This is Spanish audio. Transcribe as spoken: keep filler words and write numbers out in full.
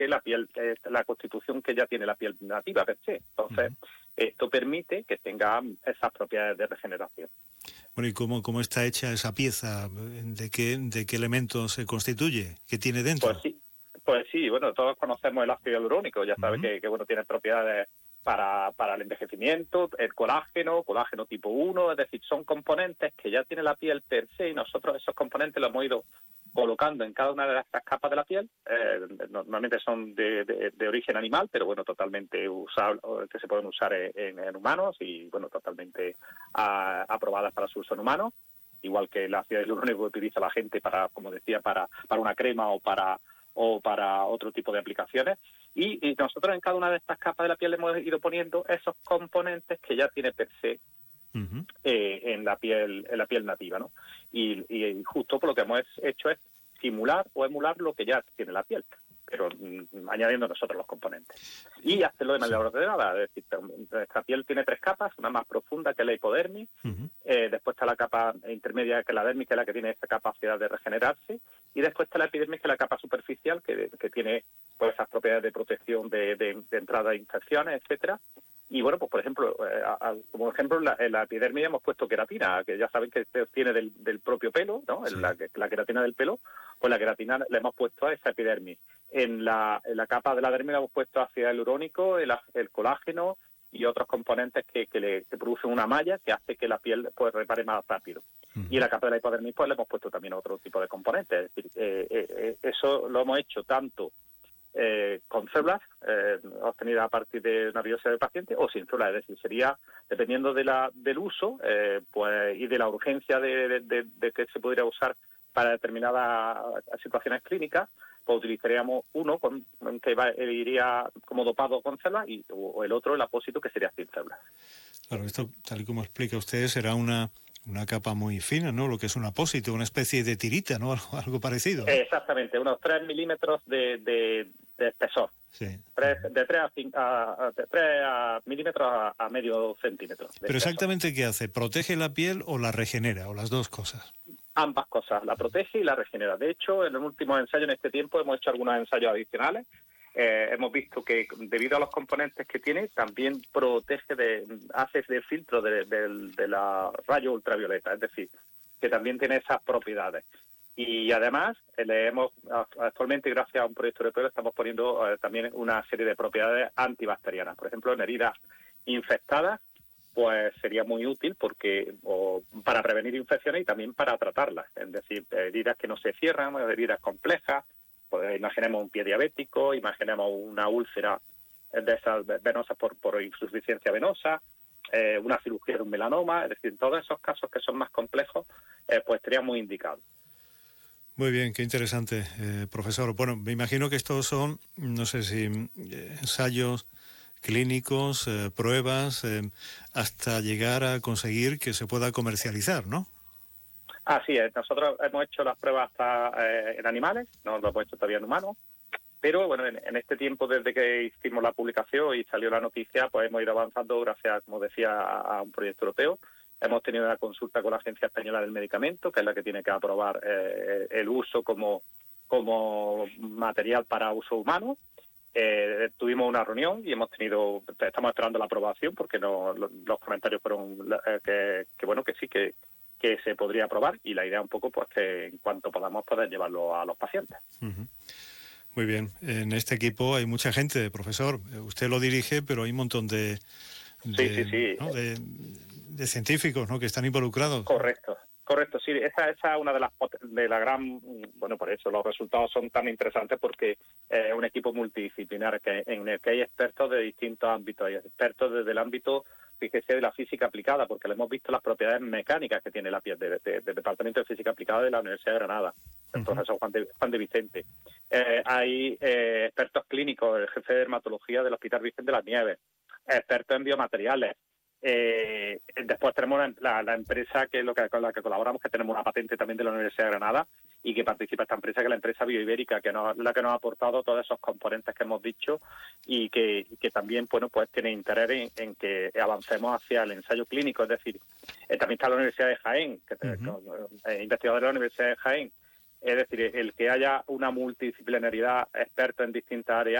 que la piel, eh, la constitución que ya tiene la piel nativa per se. Entonces, uh-huh. esto permite que tenga esas propiedades de regeneración. Bueno, ¿y cómo, cómo está hecha esa pieza? ¿De qué, de qué elementos se constituye? ¿Qué tiene dentro? Pues sí, pues sí, bueno, todos conocemos el ácido hialurónico, ya sabes uh-huh. que, que bueno, tiene propiedades para, para el envejecimiento, el colágeno, colágeno tipo uno, es decir, son componentes que ya tiene la piel per se y nosotros esos componentes los hemos ido colocando en cada una de estas capas de la piel. Eh, normalmente son de, de, de origen animal, pero bueno, totalmente usables, que se pueden usar en, en humanos y bueno, totalmente a, aprobadas para su uso en humanos, igual que el ácido hialurónico que utiliza la gente para, como decía, para, para una crema o para o para otro tipo de aplicaciones. Y, y nosotros en cada una de estas capas de la piel hemos ido poniendo esos componentes que ya tiene per se uh-huh. eh, en la piel en la piel nativa, ¿no? Y, y justo por lo que hemos hecho es simular o emular lo que ya tiene la piel, pero mm, añadiendo nosotros los componentes. Y hacerlo de manera sí. ordenada, es decir, nuestra piel tiene tres capas, una más profunda que es la hipodermis, uh-huh. eh, después está la capa intermedia que es la dermis, que es la que tiene esa capacidad de regenerarse, y después está la epidermis, que es la capa superficial, que, que tiene pues esas propiedades de protección de, de, de entrada de infecciones, etcétera. Y bueno, pues por ejemplo, eh, a, como ejemplo, en la, en la epidermis hemos puesto queratina, que ya saben que se obtiene del, del propio pelo, ¿no? Sí. La, la queratina del pelo, pues la queratina le hemos puesto a esa epidermis. En la, en la capa de la dermis le hemos puesto ácido hialurónico, el, el colágeno y otros componentes que, que le que producen una malla que hace que la piel pues repare más rápido. Uh-huh. Y en la capa de la hipodermis pues le hemos puesto también otro tipo de componentes. Es decir, eh, eh, eso lo hemos hecho tanto Eh, con células eh, obtenidas a partir de una biopsia del paciente o sin células, es decir, sería dependiendo de la del uso eh, pues y de la urgencia de, de, de, de que se pudiera usar para determinadas situaciones clínicas, pues utilizaríamos uno con, que va, iría como dopado con células y o el otro el apósito que sería sin células. Claro, esto tal y como explica usted será una una capa muy fina, ¿no? Lo que es un apósito, una especie de tirita, ¿no? Algo, algo parecido, ¿no? Exactamente, unos tres milímetros de, de, de espesor. Sí. tres, de tres a, cinco, a, de tres a milímetros a, a medio centímetro. Pero exactamente, ¿qué hace? ¿Protege la piel o la regenera? ¿O las dos cosas? Ambas cosas, la protege y la regenera. De hecho, en los últimos ensayos en este tiempo hemos hecho algunos ensayos adicionales. Eh, hemos visto que debido a los componentes que tiene, también protege, de, hace de filtro de, de, de la rayo ultravioleta, es decir, que también tiene esas propiedades. Y además, eh, le hemos actualmente, gracias a un proyecto europeo, estamos poniendo eh, también una serie de propiedades antibacterianas. Por ejemplo, en heridas infectadas, pues sería muy útil porque o para prevenir infecciones y también para tratarlas. Es decir, heridas que no se cierran, heridas complejas. Pues imaginemos un pie diabético, imaginemos una úlcera de esas venosas por, por insuficiencia venosa, eh, una cirugía de un melanoma, es decir, todos esos casos que son más complejos, eh, pues estaría muy indicado. Muy bien, qué interesante, eh, profesor. Bueno, me imagino que estos son, no sé si eh, ensayos clínicos, eh, pruebas, eh, hasta llegar a conseguir que se pueda comercializar, ¿no? Así es, nosotros hemos hecho las pruebas hasta, eh, en animales, no lo hemos hecho todavía en humanos, pero bueno, en, en este tiempo desde que hicimos la publicación y salió la noticia, pues hemos ido avanzando gracias, como decía, a, a un proyecto europeo. Hemos tenido una consulta con la Agencia Española del Medicamento, que es la que tiene que aprobar eh, el uso como, como material para uso humano. Eh, tuvimos una reunión y hemos tenido, estamos esperando la aprobación porque no, los, los comentarios fueron eh, que, que bueno, que sí, que que se podría aprobar y la idea un poco pues que en cuanto podamos poder llevarlo a los pacientes. Uh-huh. Muy bien. En este equipo hay mucha gente, profesor. Usted lo dirige, pero hay un montón de, de, sí, sí, sí. ¿no? de, de científicos, ¿no? que están involucrados. Correcto, correcto. Sí, esa, esa es una de las de la gran, bueno, por eso los resultados son tan interesantes porque es eh, un equipo multidisciplinar que en el que hay expertos de distintos ámbitos, hay expertos desde el ámbito, fíjese, de la física aplicada, porque le hemos visto las propiedades mecánicas que tiene la piel del de, de, de Departamento de Física Aplicada de la Universidad de Granada, el uh-huh. profesor Juan de, Juan de Vicente. Eh, hay eh, expertos clínicos, el jefe de dermatología del Hospital Virgen de las Nieves, expertos en biomateriales. Eh, después tenemos la, la empresa que es lo que, con la que colaboramos, que tenemos una patente también de la Universidad de Granada y que participa esta empresa, que es la empresa Bioibérica, que nos, la que nos ha aportado todos esos componentes que hemos dicho y que, y que también, bueno, pues tiene interés en, en que avancemos hacia el ensayo clínico. Es decir, eh, también está la Universidad de Jaén, que, uh-huh. que, eh, investigadores de la Universidad de Jaén, Es decir, el que haya una multidisciplinaridad, expertos en distintas áreas,